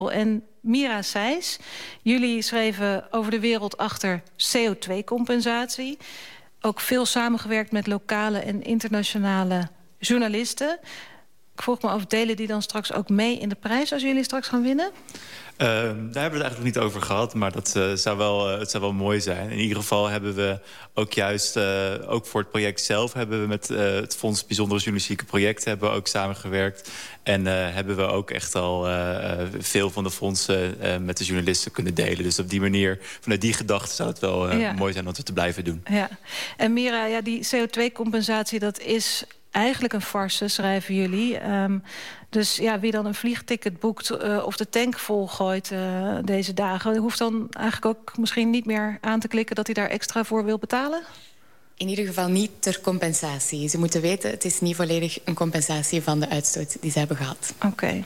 En Mira Seijs, jullie schreven over de wereld achter CO2-compensatie. Ook veel samengewerkt met lokale en internationale journalisten. Ik vroeg me af, delen die dan straks ook mee in de prijs als jullie straks gaan winnen? Daar hebben we het eigenlijk nog niet over gehad, maar dat zou wel mooi zijn. In ieder geval hebben we ook juist, ook voor het project zelf, hebben we met het Fonds Bijzondere Journalistieke Projecten hebben we ook samengewerkt. En hebben we ook echt al veel van de fondsen met de journalisten kunnen delen. Dus op die manier, vanuit die gedachte, zou het wel mooi zijn om het te blijven doen. Ja. En Mira, die CO2-compensatie, dat is eigenlijk een farce, schrijven jullie. Dus wie dan een vliegticket boekt of de tank volgooit deze dagen, hoeft dan eigenlijk ook misschien niet meer aan te klikken dat hij daar extra voor wil betalen? In ieder geval niet ter compensatie. Ze moeten weten, het is niet volledig een compensatie van de uitstoot die ze hebben gehad. Oké.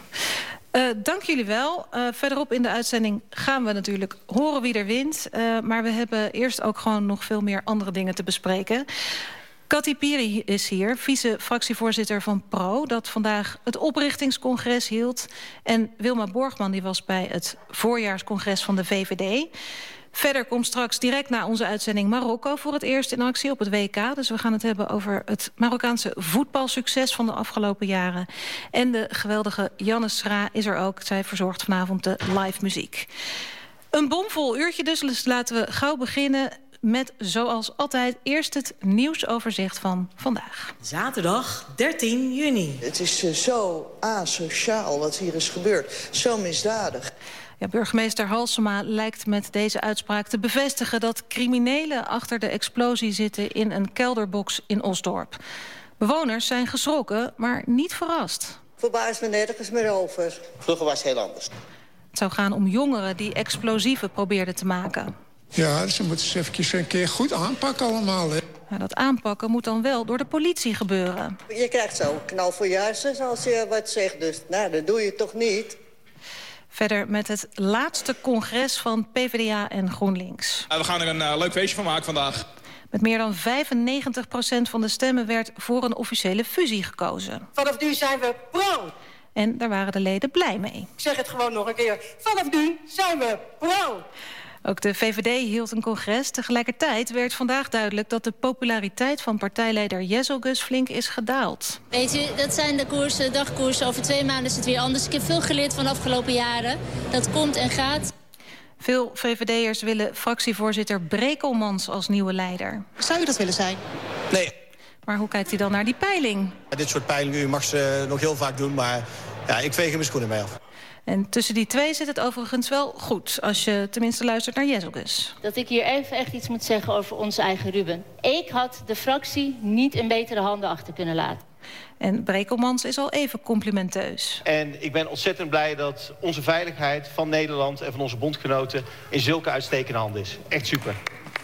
Dank jullie wel. Verderop in de uitzending gaan we natuurlijk horen wie er wint. Maar we hebben eerst ook gewoon nog veel meer andere dingen te bespreken. Kati Piri is hier, vice-fractievoorzitter van PRO, dat vandaag het oprichtingscongres hield. En Wilma Borgman die was bij het voorjaarscongres van de VVD. Verder komt straks direct na onze uitzending Marokko voor het eerst in actie op het WK. Dus we gaan het hebben over het Marokkaanse voetbalsucces van de afgelopen jaren. En de geweldige Janne Schra is er ook. Zij verzorgt vanavond de live muziek. Een bomvol uurtje dus laten we gauw beginnen met, zoals altijd, eerst het nieuwsoverzicht van vandaag. Zaterdag 13 juni. Het is zo asociaal wat hier is gebeurd. Zo misdadig. Ja, burgemeester Halsema lijkt met deze uitspraak te bevestigen dat criminelen achter de explosie zitten in een kelderbox in Osdorp. Bewoners zijn geschrokken, maar niet verrast. Verbaast me nergens meer over. Vroeger was het heel anders. Het zou gaan om jongeren die explosieven probeerden te maken. Ja, ze moeten ze eventjes een keer goed aanpakken allemaal. Hè. Ja, dat aanpakken moet dan wel door de politie gebeuren. Je krijgt zo een knal voor je hersens als je wat zegt. Dus dat doe je toch niet? Verder met het laatste congres van PvdA en GroenLinks. We gaan er een leuk feestje van maken vandaag. Met meer dan 95% van de stemmen werd voor een officiële fusie gekozen. Vanaf nu zijn we pro. En daar waren de leden blij mee. Ik zeg het gewoon nog een keer. Vanaf nu zijn we pro. Ook de VVD hield een congres. Tegelijkertijd werd vandaag duidelijk dat de populariteit van partijleider Jezelgus flink is gedaald. Weet je, dat zijn de koersen, dagkoersen. Over 2 maanden is het weer anders. Ik heb veel geleerd van de afgelopen jaren. Dat komt en gaat. Veel VVD'ers willen fractievoorzitter Brekelmans als nieuwe leider. Zou u dat willen zijn? Nee. Maar hoe kijkt hij dan naar die peiling? Dit soort peilingen, u mag ze nog heel vaak doen, maar ja, ik veeg er mijn schoenen mee af. En tussen die twee zit het overigens wel goed, als je tenminste luistert naar Jezelgus. Dat ik hier even echt iets moet zeggen over onze eigen Ruben. Ik had de fractie niet in betere handen achter kunnen laten. En Brekelmans is al even complimenteus. En ik ben ontzettend blij dat onze veiligheid van Nederland en van onze bondgenoten in zulke uitstekende handen is. Echt super.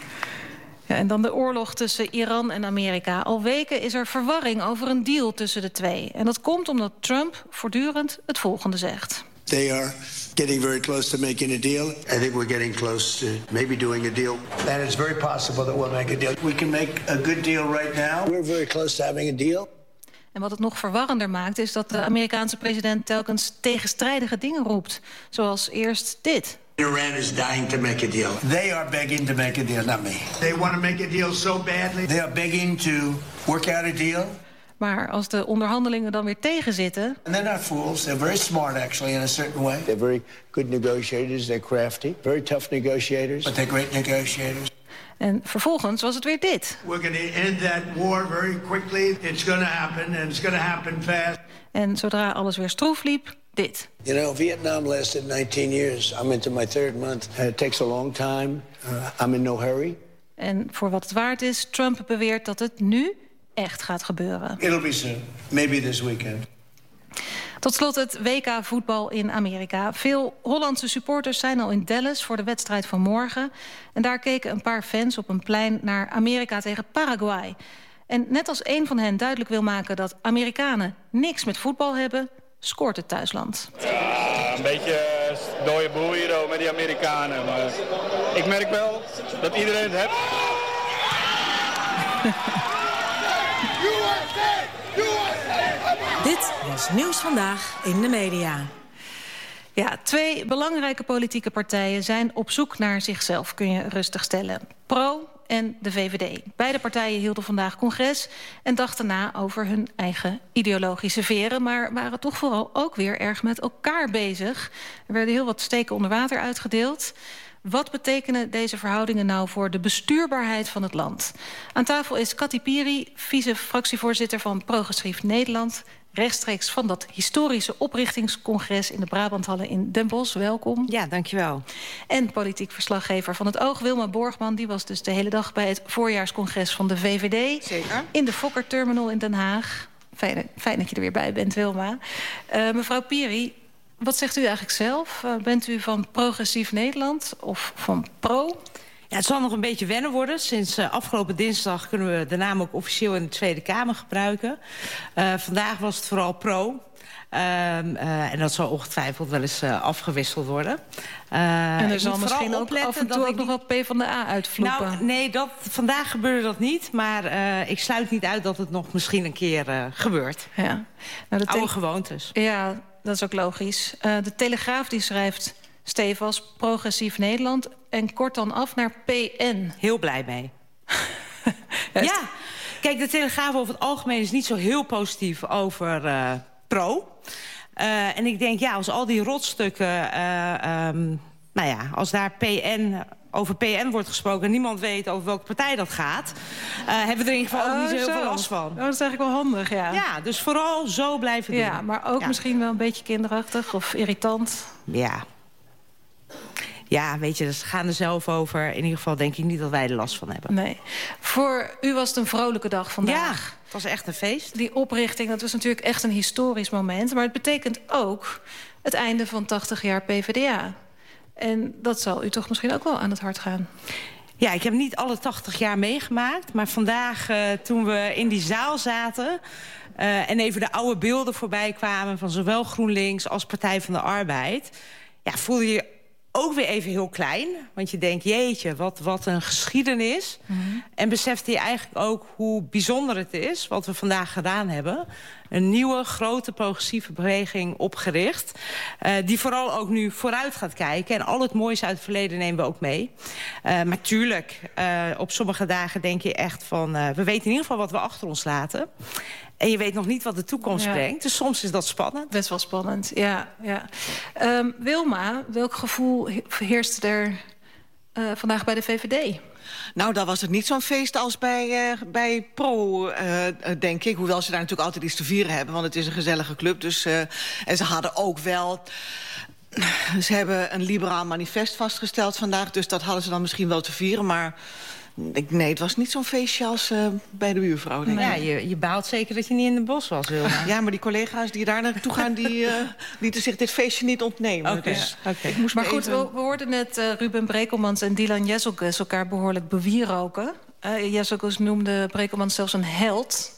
Ja, en dan de oorlog tussen Iran en Amerika. Al weken is er verwarring over een deal tussen de twee. En dat komt omdat Trump voortdurend het volgende zegt. They are getting very close to making a deal. I think we're getting close to maybe doing a deal. And it's very possible that we'll make a deal. We can make a good deal right now. We're very close to having a deal. En wat het nog verwarrender maakt is dat de Amerikaanse president telkens tegenstrijdige dingen roept. Zoals eerst dit. Iran is dying to make a deal. They are begging to make a deal, not me. They want to make a deal so badly. They are begging to work out a deal. Maar als de onderhandelingen dan weer tegenzitten... And they're not fools. They're very smart, actually, in a certain way. They're very good negotiators. They're crafty. Very tough negotiators. But they're great negotiators. En vervolgens was het weer dit. We're going to end that war very quickly. It's going to happen, and it's going to happen fast. En zodra alles weer stroef liep, dit. You know, Vietnam lasted 19 years. I'm into my 3rd month. It takes a long time. I'm in no hurry. En voor wat het waard is, Trump beweert dat het nu echt gaat gebeuren. It'll be soon. Maybe this weekend. Tot slot het WK voetbal in Amerika. Veel Hollandse supporters zijn al in Dallas voor de wedstrijd van morgen. En daar keken een paar fans op een plein naar Amerika tegen Paraguay. En net als een van hen duidelijk wil maken dat Amerikanen niks met voetbal hebben, scoort het thuisland. Ja, een beetje dode boel hier met die Amerikanen. Maar ik merk wel dat iedereen het heeft. Dit was Nieuws Vandaag in de Media. Ja, 2 belangrijke politieke partijen zijn op zoek naar zichzelf, kun je rustig stellen. Pro en de VVD. Beide partijen hielden vandaag congres en dachten na over hun eigen ideologische veren, maar waren toch vooral ook weer erg met elkaar bezig. Er werden heel wat steken onder water uitgedeeld. Wat betekenen deze verhoudingen nou voor de bestuurbaarheid van het land? Aan tafel is Kati Piri, vice-fractievoorzitter van Progressief Nederland, rechtstreeks van dat historische oprichtingscongres in de Brabanthallen in Den Bosch. Welkom. Ja, dankjewel. En politiek verslaggever van het Oog, Wilma Borgman. Die was dus de hele dag bij het voorjaarscongres van de VVD. Zeker. In de Fokker-terminal in Den Haag. Fijn dat je er weer bij bent, Wilma. Mevrouw Piri, wat zegt u eigenlijk zelf? Bent u van Progressief Nederland of van Pro? Ja, het zal nog een beetje wennen worden. Sinds afgelopen dinsdag kunnen we de naam ook officieel in de Tweede Kamer gebruiken. Vandaag was het vooral Pro. En dat zal ongetwijfeld wel eens afgewisseld worden. En er zal misschien ook af en toe ook nog wat PvdA uitvloepen. Nou, nee, vandaag gebeurde dat niet. Maar ik sluit niet uit dat het nog misschien een keer gebeurt. Ja. Nou, oude gewoontes. Ja, dat is ook logisch. De Telegraaf die schrijft stevast Progressief Nederland en kort dan af naar PN. Heel blij mee. Ja, kijk, de Telegraaf over het algemeen is niet zo heel positief over Pro. En ik denk, ja, als al die rotstukken, als daar over PN wordt gesproken en niemand weet over welke partij dat gaat, hebben we er in ieder geval ook niet zo heel veel last van. Oh, dat is eigenlijk wel handig, ja. Ja, dus vooral zo blijven doen. Ja, maar ook misschien wel een beetje kinderachtig of irritant. Ja. Ja, weet je, ze gaan er zelf over. In ieder geval denk ik niet dat wij er last van hebben. Nee. Voor u was het een vrolijke dag vandaag. Ja, het was echt een feest. Die oprichting, dat was natuurlijk echt een historisch moment. Maar het betekent ook het einde van 80 jaar PvdA. En dat zal u toch misschien ook wel aan het hart gaan? Ja, ik heb niet alle 80 jaar meegemaakt. Maar vandaag, toen we in die zaal zaten en even de oude beelden voorbij kwamen van zowel GroenLinks als Partij van de Arbeid, ja, voelde je ook weer even heel klein. Want je denkt, jeetje, wat een geschiedenis. Mm-hmm. En besefte je eigenlijk ook hoe bijzonder het is wat we vandaag gedaan hebben. Een nieuwe, grote, progressieve beweging opgericht. Die vooral ook nu vooruit gaat kijken. En al het moois uit het verleden nemen we ook mee. Maar tuurlijk, op sommige dagen denk je echt van, we weten in ieder geval wat we achter ons laten. En je weet nog niet wat de toekomst brengt. Dus soms is dat spannend. Best wel spannend, ja. Wilma, welk gevoel heerst er vandaag bij de VVD? Nou, dan was het niet zo'n feest als bij Pro, denk ik. Hoewel ze daar natuurlijk altijd iets te vieren hebben. Want het is een gezellige club. Dus, en ze hadden ook wel, ze hebben een liberaal manifest vastgesteld vandaag. Dus dat hadden ze dan misschien wel te vieren. Maar nee, het was niet zo'n feestje als bij de buurvrouw. Denk ik. Ja, je baalt zeker dat je niet in de bos was, Wilma. Ja, maar die collega's die daar naartoe gaan, die lieten zich dit feestje niet ontnemen. Okay. Dus Okay. Maar goed, we hoorden net Ruben Brekelmans en Dylan Jezelgus elkaar behoorlijk bewieroken. Jezelgus noemde Brekelmans zelfs een held.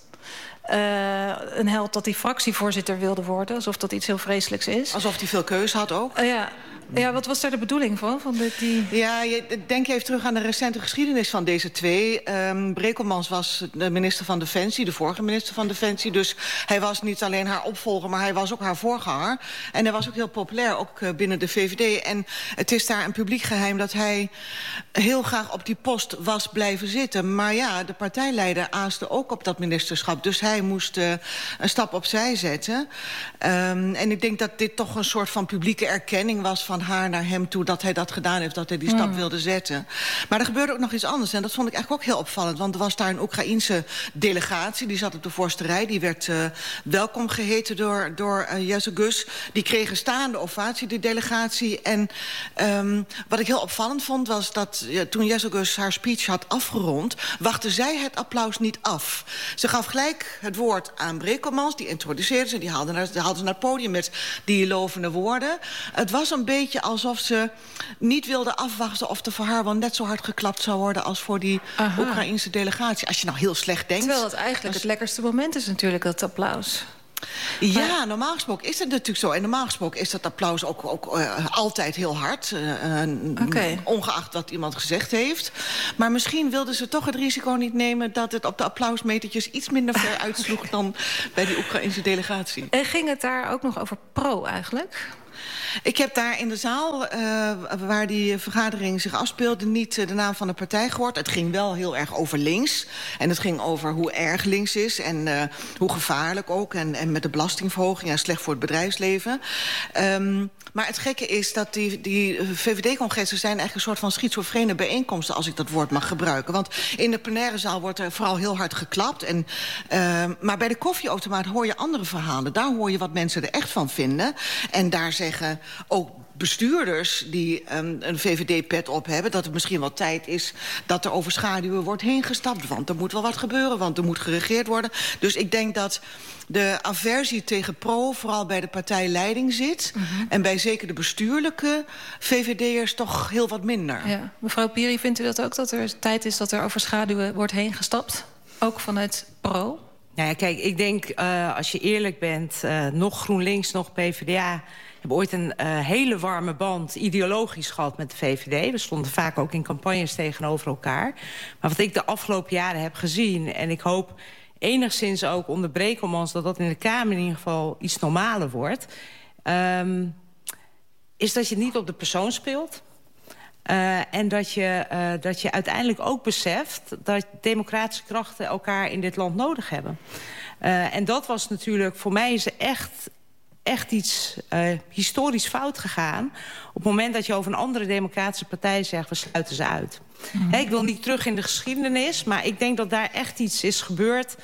Een held dat hij fractievoorzitter wilde worden. Alsof dat iets heel vreselijks is. Alsof hij veel keus had ook. Ja, wat was daar de bedoeling van? Ja, denk even terug aan de recente geschiedenis van deze twee. Brekelmans was de minister van Defensie, de vorige minister van Defensie. Dus hij was niet alleen haar opvolger, maar hij was ook haar voorganger. En hij was ook heel populair, ook binnen de VVD. En het is daar een publiek geheim dat hij heel graag op die post was blijven zitten. Maar ja, de partijleider aaste ook op dat ministerschap. Dus hij moest een stap opzij zetten. En ik denk dat dit toch een soort van publieke erkenning was van haar naar hem toe, dat hij dat gedaan heeft, dat hij die stap wilde zetten. Maar er gebeurde ook nog iets anders en dat vond ik eigenlijk ook heel opvallend. Want er was daar een Oekraïense delegatie, die zat op de voorste rij, die werd welkom geheten door Jezelgus. Die kregen staande ovatie, die delegatie. En wat ik heel opvallend vond, was dat toen Jezelgus haar speech had afgerond, wachtte zij het applaus niet af. Ze gaf gelijk het woord aan Brekelmans, die introduceerde ze, die haalde ze naar het podium met die lovende woorden. Het was een beetje alsof ze niet wilde afwachten of er voor haar wel net zo hard geklapt zou worden als voor die Oekraïense delegatie. Als je nou heel slecht denkt. Terwijl het eigenlijk het lekkerste moment is natuurlijk, dat applaus. Ja, normaal gesproken is het natuurlijk zo. En normaal gesproken is dat applaus ook altijd heel hard. Ongeacht wat iemand gezegd heeft. Maar misschien wilden ze toch het risico niet nemen dat het op de applausmetertjes iets minder ver uitsloeg dan bij die Oekraïnse delegatie. En ging het daar ook nog over Pro eigenlijk? Ik heb daar in de zaal, waar die vergadering zich afspeelde, niet de naam van de partij gehoord. Het ging wel heel erg over links. En het ging over hoe erg links is en hoe gevaarlijk ook. En met de belastingverhoging en slecht voor het bedrijfsleven. Maar het gekke is dat die VVD-congressen zijn eigenlijk een soort van schizofrene bijeenkomsten, als ik dat woord mag gebruiken. Want in de plenaire zaal wordt er vooral heel hard geklapt. Maar bij de koffieautomaat hoor je andere verhalen. Daar hoor je wat mensen er echt van vinden. En daar zeggen ook bestuurders die een VVD-pet op hebben, dat het misschien wel tijd is dat er over schaduwen wordt heen gestapt. Want er moet wel wat gebeuren, want er moet geregeerd worden. Dus ik denk dat de aversie tegen Pro vooral bij de partijleiding zit. En bij zeker de bestuurlijke VVD'ers toch heel wat minder. Ja. Mevrouw Piri, vindt u dat ook, dat er tijd is dat er over schaduwen wordt heen gestapt? Ook vanuit Pro? Nou ja, kijk, ik denk, als je eerlijk bent, nog GroenLinks, nog PvdA hebben ooit een hele warme band ideologisch gehad met de VVD. We stonden vaak ook in campagnes tegenover elkaar. Maar wat ik de afgelopen jaren heb gezien, en ik hoop enigszins ook onder Brekelmans dat in de Kamer in ieder geval iets normaler wordt, is dat je niet op de persoon speelt. En dat je uiteindelijk ook beseft dat democratische krachten elkaar in dit land nodig hebben. En dat was natuurlijk, voor mij is er echt iets historisch fout gegaan op het moment dat je over een andere democratische partij zegt, we sluiten ze uit. Ik wil niet terug in de geschiedenis, maar ik denk dat daar echt iets is gebeurd.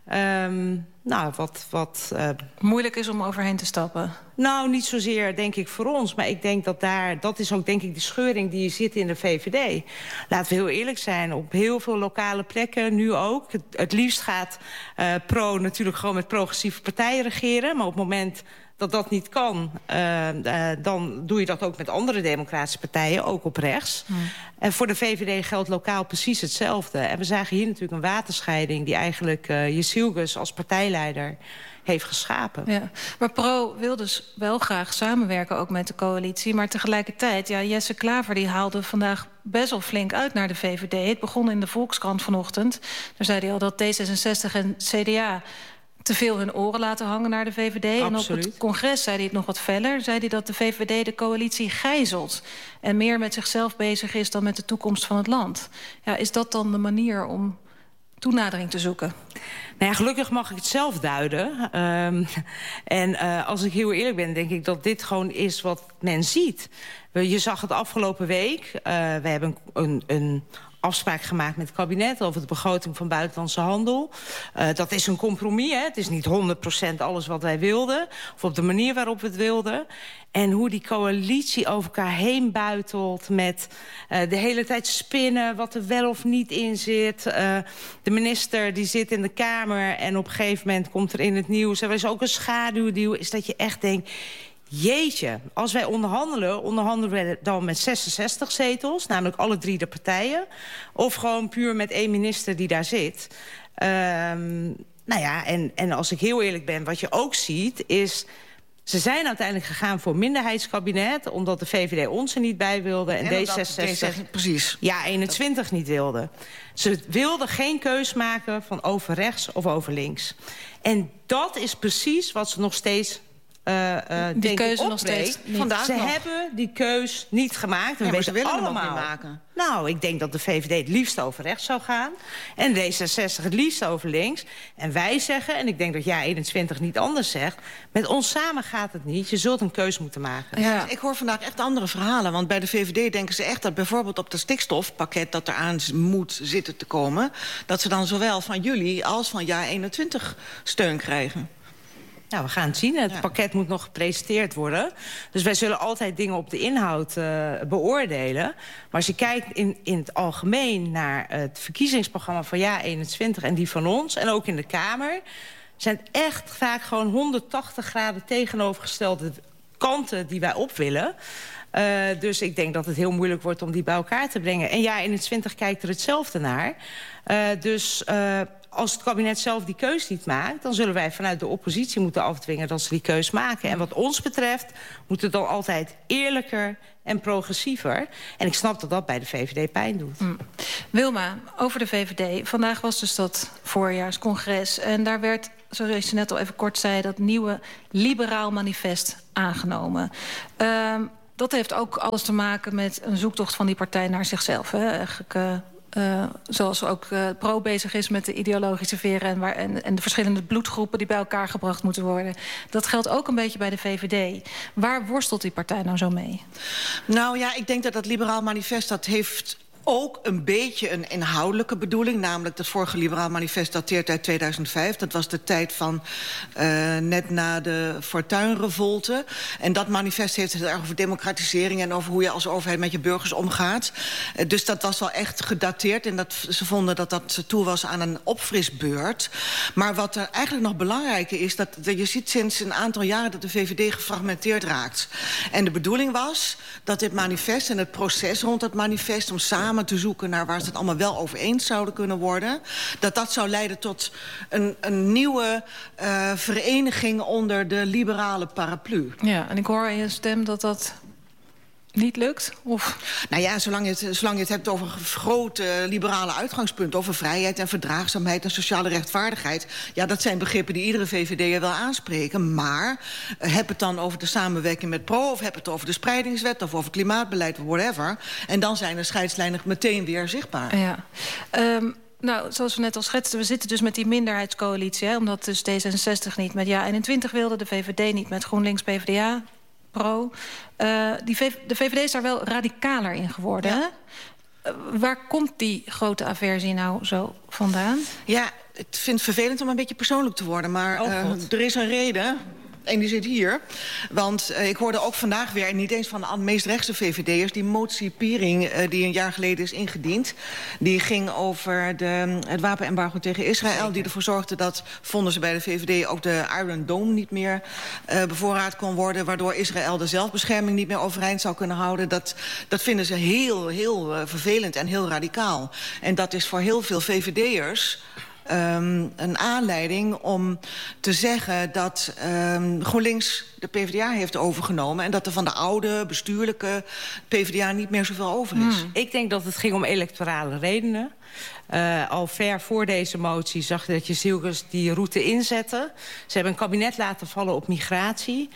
Wat moeilijk is om overheen te stappen. Nou, niet zozeer, denk ik, voor ons. Maar ik denk dat is ook, denk ik, de scheuring die je ziet in de VVD. Laten we heel eerlijk zijn, op heel veel lokale plekken, nu ook. Het liefst gaat Pro natuurlijk gewoon met progressieve partijen regeren. Maar op het moment dat dat niet kan, dan doe je dat ook met andere democratische partijen, ook op rechts. En voor de VVD geldt lokaal precies hetzelfde. En we zagen hier natuurlijk een waterscheiding die eigenlijk Jezilgus als partijleider heeft geschapen. Ja, maar Pro wil dus wel graag samenwerken ook met de coalitie. Maar tegelijkertijd, Jesse Klaver die haalde vandaag best wel flink uit naar de VVD. Het begon in de Volkskrant vanochtend. Daar zei hij al dat D66 en CDA te veel hun oren laten hangen naar de VVD. Absoluut. En op het congres zei hij het nog wat feller. Zei hij dat de VVD de coalitie gijzelt en meer met zichzelf bezig is dan met de toekomst van het land. Ja, is dat dan de manier om toenadering te zoeken? Nou ja, gelukkig mag ik het zelf duiden. Als ik heel eerlijk ben, denk ik dat dit gewoon is wat men ziet. Je zag het afgelopen week. We hebben een afspraak gemaakt met het kabinet over de begroting van buitenlandse handel. Dat is een compromis. Hè? Het is niet 100% alles wat wij wilden, of op de manier waarop we het wilden. En hoe die coalitie over elkaar heen buitelt met de hele tijd spinnen wat er wel of niet in zit. De minister die zit in de Kamer en op een gegeven moment komt er in het nieuws, er is ook een schaduwdeal, is dat je echt denkt, jeetje, als wij onderhandelen we dan met 66 zetels, namelijk alle 3 de partijen, of gewoon puur met 1 minister die daar zit. En als ik heel eerlijk ben, wat je ook ziet is, ze zijn uiteindelijk gegaan voor minderheidskabinet, omdat de VVD ons er niet bij wilde en D66 precies. Ja, 21 niet wilde. Ze wilden geen keus maken van over rechts of over links. En dat is precies wat ze nog steeds die keuze nog steeds niet. Ze hebben die keus niet gemaakt. We weten willen allemaal hem ook niet maken. Nou, ik denk dat de VVD het liefst over rechts zou gaan. En D66 het liefst over links. En wij zeggen, en ik denk dat JA21 niet anders zegt, met ons samen gaat het niet. Je zult een keus moeten maken. Ja. Ik hoor vandaag echt andere verhalen. Want bij de VVD denken ze echt dat bijvoorbeeld op het stikstofpakket dat eraan moet zitten te komen, dat ze dan zowel van jullie als van JA21 steun krijgen. Nou, we gaan het zien. Het pakket moet nog gepresenteerd worden. Dus wij zullen altijd dingen op de inhoud beoordelen. Maar als je kijkt in het algemeen naar het verkiezingsprogramma van JA21 en die van ons, en ook in de Kamer, zijn het echt vaak gewoon 180 graden tegenovergestelde kanten die wij op willen. Dus ik denk dat het heel moeilijk wordt om die bij elkaar te brengen. En JA21 kijkt er hetzelfde naar. Als het kabinet zelf die keus niet maakt, dan zullen wij vanuit de oppositie moeten afdwingen dat ze die keus maken. En wat ons betreft moet het dan altijd eerlijker en progressiever. En ik snap dat dat bij de VVD pijn doet. Wilma, over de VVD. Vandaag was dus dat voorjaarscongres. En daar werd zoals je net al even kort zei, dat nieuwe liberaal manifest aangenomen. Dat heeft ook alles te maken met een zoektocht van die partij naar zichzelf. Hè. Eigenlijk, zoals ook Pro bezig is met de ideologische veren en de verschillende bloedgroepen die bij elkaar gebracht moeten worden. Dat geldt ook een beetje bij de VVD. Waar worstelt die partij nou zo mee? Nou ja, ik denk dat dat liberaal manifest dat heeft ook een beetje een inhoudelijke bedoeling. Namelijk dat vorige liberaal manifest dateert uit 2005. Dat was de tijd van net na de Fortuyn-revolte. En dat manifest heeft het erg over democratisering en over hoe je als overheid met je burgers omgaat. Dus dat was wel echt gedateerd. En ze vonden dat dat toe was aan een opfrisbeurt. Maar wat er eigenlijk nog belangrijker is, dat je ziet sinds een aantal jaren dat de VVD gefragmenteerd raakt. En de bedoeling was dat dit manifest en het proces rond het manifest om samen te zoeken naar waar ze het allemaal wel over eens zouden kunnen worden, dat zou leiden tot een nieuwe vereniging onder de liberale paraplu. Ja, en ik hoor in je stem dat niet lukt? Of? Nou ja, zolang je het hebt over grote liberale uitgangspunten, over vrijheid en verdraagzaamheid en sociale rechtvaardigheid, ja, dat zijn begrippen die iedere VVD'er wel aanspreken. Maar heb het dan over de samenwerking met Pro, of heb het over de spreidingswet, of over klimaatbeleid, of whatever. En dan zijn de scheidslijnen meteen weer zichtbaar. Ja. Nou, zoals we net al schetsten, we zitten dus met die minderheidscoalitie, hè, omdat dus D66 niet met JA21 wilde, de VVD niet met GroenLinks, PvdA, Pro. De VVD is daar wel radicaler in geworden. Ja. Hè? Waar komt die grote aversie nou zo vandaan? Ja, ik vind het vervelend om een beetje persoonlijk te worden, maar er is een reden. En die zit hier. Want ik hoorde ook vandaag weer, niet eens van de meest rechtse VVD'ers, die motie Piering, die een jaar geleden is ingediend. Die ging over het wapenembargo tegen Israël. Die ervoor zorgde dat, vonden ze bij de VVD, ook de Iron Dome niet meer bevoorraad kon worden. Waardoor Israël de zelfbescherming niet meer overeind zou kunnen houden. Dat vinden ze heel, heel vervelend en heel radicaal. En dat is voor heel veel VVD'ers een aanleiding om te zeggen dat GroenLinks de PvdA heeft overgenomen en dat er van de oude bestuurlijke PvdA niet meer zoveel over is. Ik denk dat het ging om electorale redenen. Al ver voor deze motie zag je dat Jezielkes die route inzetten. Ze hebben een kabinet laten vallen op migratie.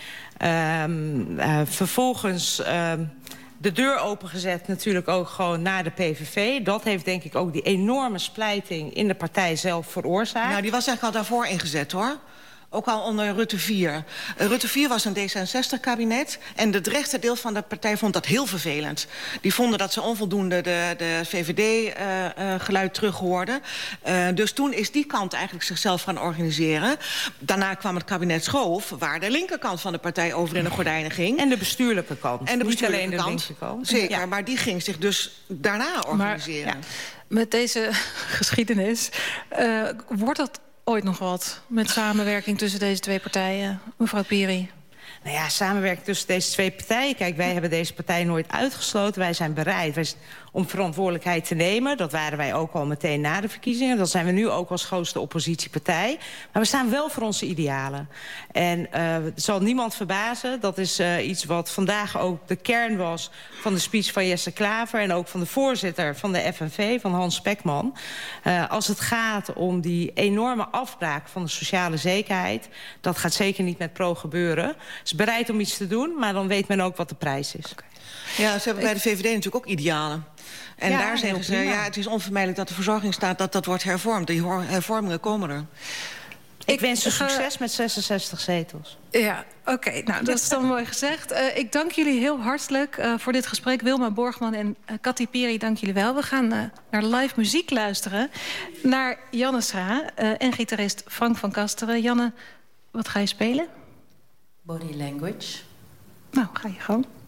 Vervolgens de deur opengezet natuurlijk ook gewoon naar de PVV. Dat heeft denk ik ook die enorme splijting in de partij zelf veroorzaakt. Nou, die was eigenlijk al daarvoor ingezet, hoor. Ook al onder Rutte 4. Rutte 4 was een D66-kabinet. En het rechterdeel van de partij vond dat heel vervelend. Die vonden dat ze onvoldoende de VVD-geluid terughoorden. Dus toen is die kant eigenlijk zichzelf gaan organiseren. Daarna kwam het kabinet Schoof, waar de linkerkant van de partij over in de gordijnen ging. En de bestuurlijke kant. En de bestuurlijke niet alleen de kant. Kant. Zeker, ja. Maar die ging zich dus daarna organiseren. Maar, ja, met deze geschiedenis wordt dat ooit nog wat met samenwerking tussen deze twee partijen, mevrouw Piri? Nou ja, samenwerking tussen deze twee partijen. Kijk, wij hebben deze partij nooit uitgesloten. Wij zijn bereid om verantwoordelijkheid te nemen. Dat waren wij ook al meteen na de verkiezingen. Dat zijn we nu ook als grootste oppositiepartij. Maar we staan wel voor onze idealen. En het zal niemand verbazen. Dat is iets wat vandaag ook de kern was van de speech van Jesse Klaver en ook van de voorzitter van de FNV, van Hans Spekman. Als het gaat om die enorme afbraak van de sociale zekerheid, dat gaat zeker niet met Pro gebeuren. Ze is bereid om iets te doen, maar dan weet men ook wat de prijs is. Okay. Ja, ze hebben bij de VVD natuurlijk ook idealen. En daar zeggen ze, ja, het is onvermijdelijk dat de verzorgingsstaat dat wordt hervormd. Die hervormingen komen er. Ik wens ze succes met 66 zetels. Ja, oké. Nou, dat is dan mooi gezegd. Ik dank jullie heel hartelijk voor dit gesprek. Wilma Borgman en Kati Piri, dank jullie wel. We gaan naar live muziek luisteren. Naar Janne Scha en gitarist Frank van Kasteren. Janne, wat ga je spelen? Body Language. Nou, ga je gewoon.